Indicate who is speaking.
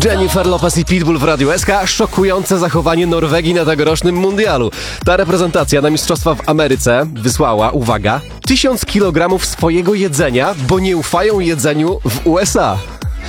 Speaker 1: Jennifer Lopez i Pitbull w Radiu SK. Szokujące zachowanie Norwegii na tegorocznym mundialu. Ta reprezentacja na Mistrzostwa w Ameryce wysłała, uwaga, 1000 kg swojego jedzenia, bo nie ufają jedzeniu w USA.